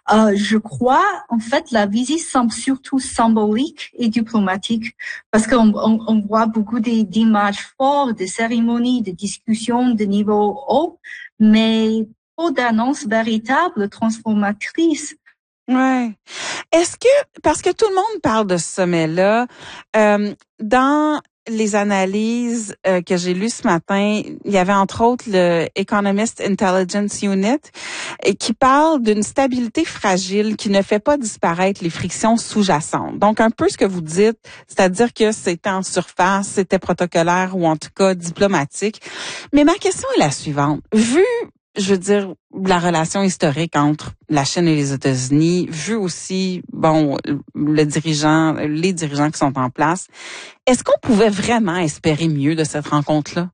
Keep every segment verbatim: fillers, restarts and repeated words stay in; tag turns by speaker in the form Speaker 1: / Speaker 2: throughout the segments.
Speaker 1: Euh, je crois, en fait, la visite semble surtout symbolique et diplomatique parce qu'on on, on voit beaucoup des- d'images fortes, de cérémonies, de discussions de niveau haut, mais pas d'annonces véritables, transformatrices.
Speaker 2: Ouais. Est-ce que, parce que tout le monde parle de ce sommet-là, euh, dans les analyses euh, que j'ai lues ce matin, il y avait entre autres le Economist Intelligence Unit et qui parle d'une stabilité fragile qui ne fait pas disparaître les frictions sous-jacentes. Donc, un peu ce que vous dites, c'est-à-dire que c'était en surface, c'était protocolaire ou en tout cas diplomatique. Mais ma question est la suivante. Vu je veux dire, la relation historique entre la Chine et les États-Unis, vu aussi, bon, le dirigeant, les dirigeants qui sont en place, est-ce qu'on pouvait vraiment espérer mieux de cette rencontre-là?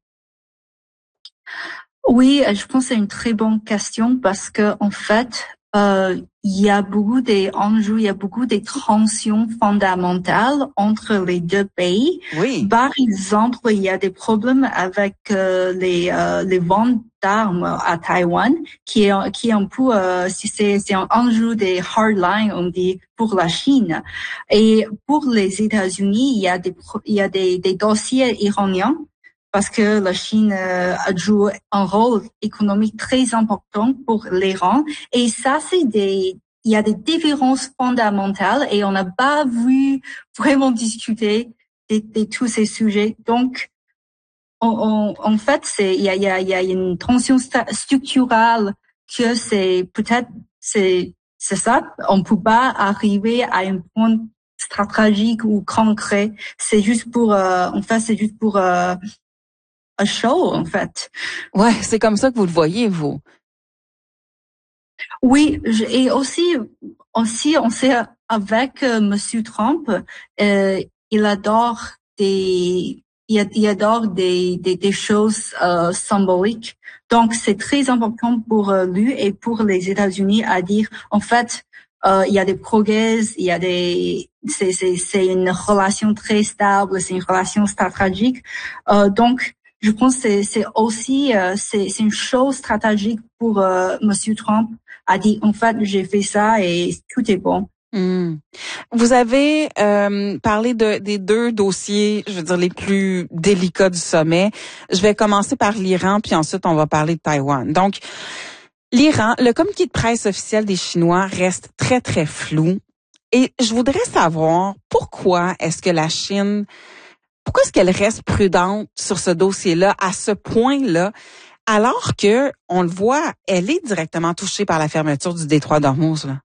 Speaker 1: Oui, je pense que c'est une très bonne question parce que en fait, euh, il y a beaucoup d'enjeux, il y a beaucoup de tensions fondamentales entre les deux pays.
Speaker 2: Oui.
Speaker 1: Par exemple, il y a des problèmes avec euh, les euh, les ventes d'armes à Taïwan, qui est qui est un peu euh, c'est c'est un enjeu des hardlines, on dit, pour la Chine. Et pour les États-Unis, il y a des il y a des, des dossiers iraniens, parce que la Chine euh, a joué un rôle économique très important pour l'Iran. Et ça, c'est des, il y a des différences fondamentales et on n'a pas vu vraiment discuter de, de tous ces sujets. Donc, on, on, en fait, c'est, il y a, il y a, il y a une tension sta- structurelle que c'est peut-être, c'est, c'est ça. On peut pas arriver à un point stratégique ou concret. C'est juste pour, euh, en fait, c'est juste pour, euh, un show, en fait.
Speaker 2: Ouais, c'est comme ça que vous le voyez, vous.
Speaker 1: Oui, je- et aussi, aussi, on sait avec euh, Monsieur Trump, euh, il adore des, il, il adore des, des, des choses euh, symboliques. Donc, c'est très important pour euh, lui et pour les États-Unis à dire, en fait, euh, il y a des progrès, il y a des, c'est, c'est, c'est une relation très stable, c'est une relation stratégique. Euh, donc, je pense que c'est, c'est aussi, euh, c'est, c'est une chose stratégique pour euh, Monsieur Trump a dit, en fait, j'ai fait ça et tout est bon.
Speaker 2: Hmm. Vous avez euh, parlé de, des deux dossiers, je veux dire, les plus délicats du sommet. Je vais commencer par l'Iran, puis ensuite on va parler de Taïwan. Donc, l'Iran, le communiqué de presse officiel des Chinois reste très, très flou. Et je voudrais savoir pourquoi est-ce que la Chine, pourquoi est-ce qu'elle reste prudente sur ce dossier-là, à ce point-là, alors que, on le voit, elle est directement touchée par la fermeture du détroit d'Ormuz, là.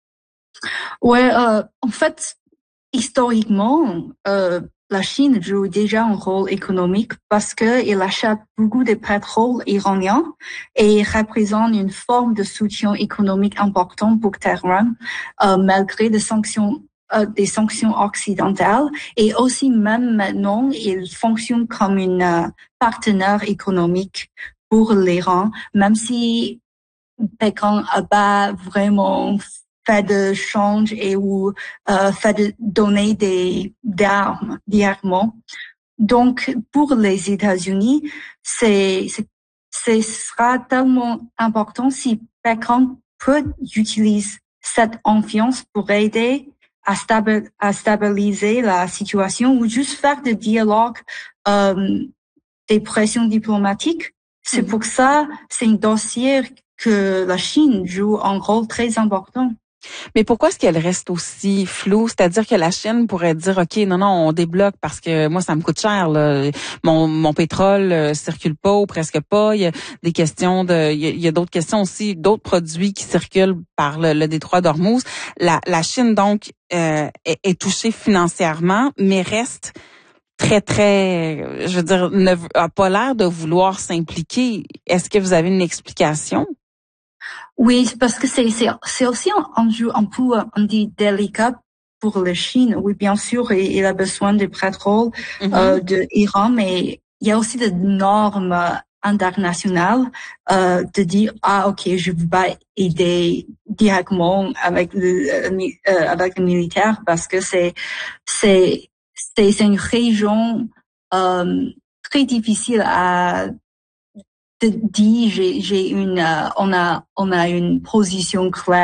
Speaker 1: Ouais, euh, en fait, historiquement, euh, la Chine joue déjà un rôle économique parce qu'elle achète beaucoup de pétrole iranien et représente une forme de soutien économique important pour Téhéran, euh, malgré des sanctions euh, des sanctions occidentales. Et aussi, même maintenant, il fonctionne comme une euh, partenaire économique pour l'Iran, même si Pékin n'a pas vraiment fait de change et ou euh, fait de donner des d'armes directement. Donc pour les États-Unis, c'est c'est ce sera tellement important si Pékin peut utiliser cette influence pour aider à, stabi- à stabiliser la situation ou juste faire des dialogues, euh, des pressions diplomatiques. C'est pour ça, c'est un dossier que la Chine joue un rôle très important.
Speaker 2: Mais pourquoi est-ce qu'elle reste aussi floue? C'est-à-dire que la Chine pourrait dire, OK, non, non, on débloque parce que moi, ça me coûte cher, là. Mon, mon pétrole euh, circule pas ou presque pas. Il y a des questions de, il y a, il y a d'autres questions aussi, d'autres produits qui circulent par le, le détroit d'Ormuz. La, la Chine, donc, euh, est, est touchée financièrement, mais reste très, très, je veux dire, ne a pas l'air de vouloir s'impliquer. Est-ce que vous avez une explication?
Speaker 1: Oui, parce que c'est c'est c'est aussi un enjeu un peu on dit délicat pour la Chine. Oui, bien sûr, il, il a besoin de pétrole euh,
Speaker 2: Mm-hmm.
Speaker 1: de Iran, mais il y a aussi des normes euh, internationales euh, de dire ah ok, je veux pas aider directement avec le euh, euh, avec le militaire parce que c'est c'est c'est c'est une région euh, très difficile à de dire j'ai j'ai une euh, on a on a une position claire